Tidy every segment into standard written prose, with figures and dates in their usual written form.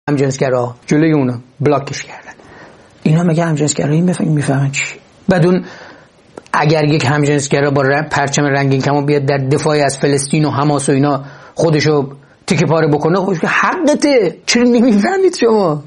همجنسگرا جلوی اونا بلاکش کردن. اینا میگه همجنسگرایی میفهمن چی؟ بعد اون اگر یک همجنسگرا با پرچم رنگین کمان بیاد در دفاع از فلسطین و حماس و اینا خودشو تیکه پاره بکنه، خودش که حقته. چرا نمیفهمید شما؟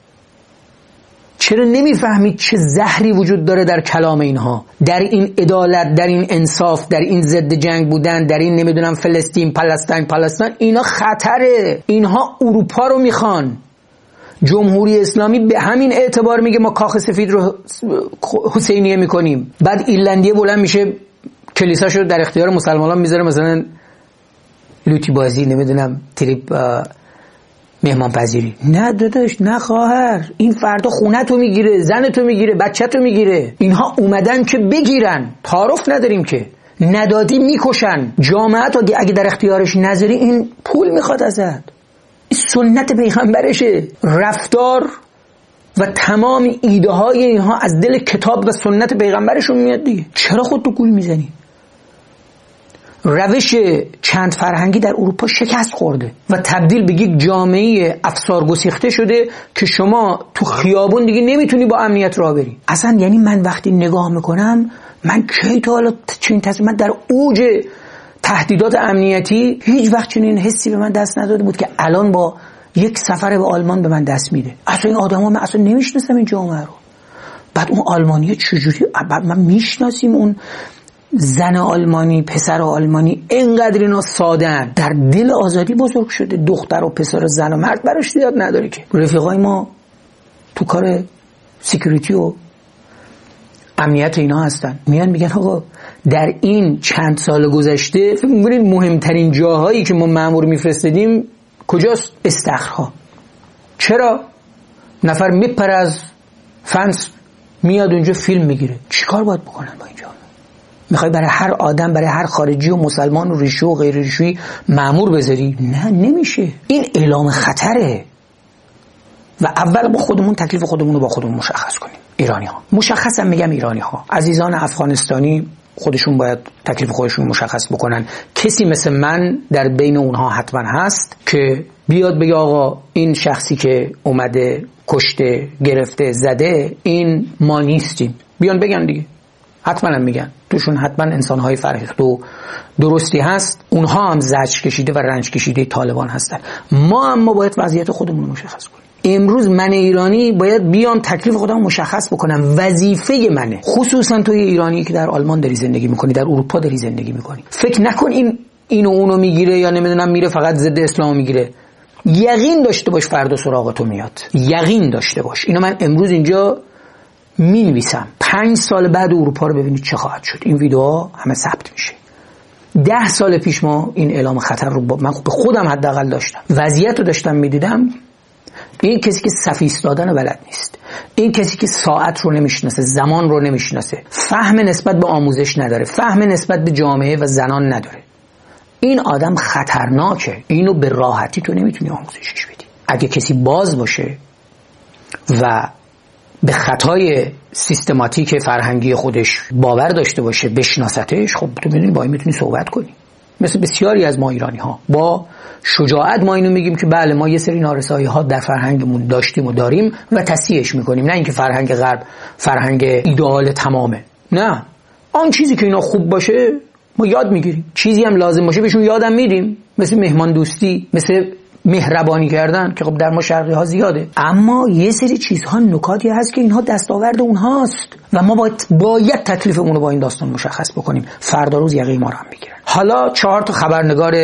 چرا نمیفهمید چه زهری وجود داره در کلام اینها، در این عدالت، در این انصاف، در این ضد جنگ بودن، در این نمیدونم فلسطین پلستین؟ اینا خطره. اینها اروپا رو میخوان. جمهوری اسلامی به همین اعتبار میگه ما کاخ سفید رو حسینیه میکنیم، بعد ایرلندیه بلند میشه کلیساشو در اختیار مسلمانان میذاره، مثلا لوتی بازی، نمیدونم تریپ مهمان پذیری. نه داداش، نه خواهر، این فردا خونه تو میگیره، زن تو میگیره، بچه تو میگیره. اینها اومدن که بگیرن، تعارف نداریم که. ندادی میکشن. جامعه تو اگه در اختیارش نذاری این پول میخواد ازت. سنت پیغمبرشه. رفتار و تمام ایده های اینها از دل کتاب و سنت پیغمبرشون میاد دیگه. چرا خودتو گول میزنی؟ روش چند فرهنگی در اروپا شکست خورده و تبدیل به یک جامعه افسار گسیخته شده که شما تو خیابون دیگه نمیتونی با امنیت راه بری. اصلا یعنی من وقتی نگاه میکنم، من کی تا حالا چنین تصمیم، من در اوج تهدیدات امنیتی هیچ وقت چنین حسی به من دست نداده بود که الان با یک سفر به آلمان به من دست میده. اصلا این آدما من اصلا نمیشناسم این جامعه رو. بعد اون آلمانی چجوری من میشناسیم؟ اون زن آلمانی، پسر آلمانی اینقدر اینا ساده‌اند، در دل آزادی بزرگ شده. دختر و پسر و زن و مرد براش زیاد نداره که. رفیقای ما تو کار سکیوریتی و امنیت اینا هستن، میان میگن آقا در این چند سال گذشته فکر می‌کنید مهمترین جاهایی که ما مأمور میفرستادیم کجاست؟ استخرها. چرا؟ نفر میپره از فنس میاد اونجا فیلم میگیره. چیکار باید بکنن با اینجا؟ میخوای برای هر آدم، برای هر خارجی و مسلمان و ریشو و غیر ریشویی مأمور بذاری؟ نه، نمیشه. این اعلام خطره. و اول با خودمون تکلیف خودمون رو با خودمون مشخص کنیم. ایرانی ها، مشخصا میگم ایرانی ها، عزیزان افغانستانی خودشون باید تکلیف خودشون مشخص بکنن. کسی مثل من در بین اونها حتما هست که بیاد بگه آقا این شخصی که اومده کشته، گرفته، زده، این ما نیستیم. بیان بگن دیگه. حتما هم میگن. توشون حتما انسانهای فرهیخته و درستی هست. اونها هم زجر کشیده و رنج کشیده طالبان هستن. ما اما باید وضعیت خودمون رو مشخص کنیم. امروز من ایرانی باید بیام تکلیف خودم مشخص بکنم. وظیفه منه. خصوصا توی ایرانی که در آلمان داری زندگی میکنی، در اروپا داری زندگی میکنی. فکر نکن اینو اونو میگیره یا نمیدونم میره فقط ضد اسلام میگیره. یقین داشته باش فردا سراغ تو میاد. یقین داشته باش. اینو من امروز اینجا مینویسم. 5 سال بعد اروپا رو ببینید چه خواهد شد. این ویدیوها همه ثبت میشه. 10 سال پیش ما این اعلام خطر رو من به خودم حداقل داشتم. وضعیت رو داشتم میدیدم. این کسی که صف ایستادن بلد نیست، این کسی که ساعت رو نمیشناسه، زمان رو نمیشناسه، فهم نسبت به آموزش نداره، فهم نسبت به جامعه و زنان نداره، این آدم خطرناکه. اینو به راحتی تو نمیتونی آموزشش بدی. اگه کسی باز باشه و به خطای سیستماتیک فرهنگی خودش باور داشته باشه، بشناستش، خب تو میدونی با این میتونی صحبت کنی. مثل بسیاری از ما ایرانی ها با شجاعت ما اینو میگیم که بله ما یه سری نارسایی ها در فرهنگمون داشتیم و داریم و تصحیحش میکنیم. نه اینکه فرهنگ غرب فرهنگ ایدئال تمامه. نه، آن چیزی که اینا خوب باشه ما یاد میگیریم، چیزی هم لازم باشه بهشون یادم میدیم، مثل مهمان دوستی، مثل مهربانی کردن که خب در ما شرقی ها زیاده. اما یه سری چیزها، نکاتی هست که اینها دستاورد اونهاست و ما باید تکلیفمون رو با این داستان مشخص بکنیم. فردا روز یقه ما رو هم میگیرن. حالا 4 تا خبرنگار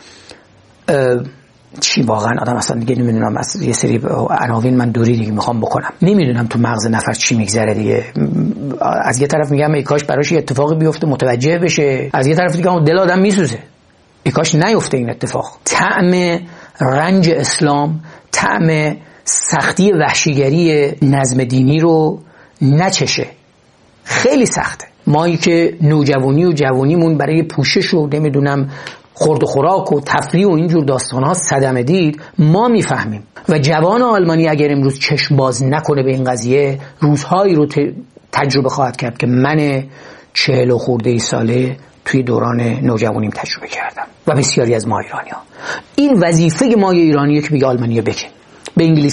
چی واقعا آدم اصلا دیگه نمیدونم، از یه سری عناوین من دوری دیگه میخوام بکنم. نمیدونم تو مغز نفر چی میگذره دیگه. از یه طرف میگم ای کاش براش اتفاقی بیفته متوجه بشه، از یه طرف دیگه دل آدم میسوزه ای کاش نیفته این اتفاق. طعم رنج اسلام، طعم سختی وحشیگری نظم دینی رو نچشه. خیلی سخته. مایی که نوجوانی و جوانیمون برای پوشش و نمیدونم خورد و خوراک و تفریح و اینجور داستان‌ها صدمه دید، ما میفهمیم. و جوان آلمانی اگر امروز چشم باز نکنه به این قضیه، روزهایی رو تجربه خواهد کرد که من 40 خورده ساله توی دوران نوجوانیم تجربه کردم و بسیاری از ما ایرانی‌ها. این وظیفه ما ایرانیه که بگه آلمانی‌ها بگه به انگلیسی